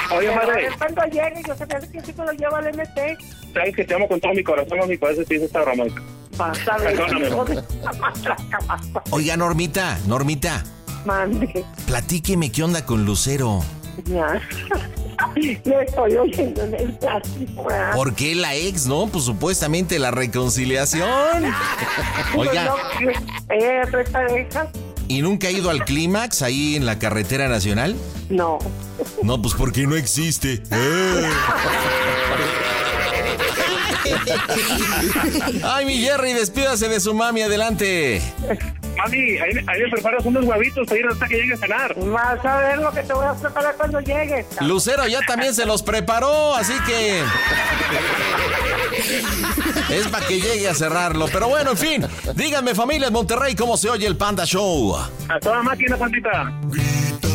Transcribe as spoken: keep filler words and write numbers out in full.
Oye, Pero madre. a ver cuando llegue, yo sé que sí me lo llevo al M T. Sabes que te amo con todo mi corazón, mami, por eso te hice esta broma. Vas a ver. Perdóname. hijo de la matraca, vas a- Oiga, Normita, Normita, Mande. platíqueme qué onda con Lucero. Ya. Lo estoy oyendo en el plástico. ¿verdad? ¿Por qué la ex, no? Pues supuestamente la reconciliación. Oiga, Pues no, eh, ¿tres parejas? ¿y nunca ha ido al clímax ahí en la carretera nacional? No. No, pues porque no existe. ¡Eh! Ay, mi Jerry, despídase de su mami, adelante. Mami, ahí, ahí me preparas unos huevitos para ir hasta que llegue a cenar. Vas a ver lo que te voy a preparar cuando llegues. Lucero ya también se los preparó, así que es para que llegue a cerrarlo. Pero bueno, en fin, díganme, familia de Monterrey, ¿cómo se oye el Panda Show? A toda máquina, Santita.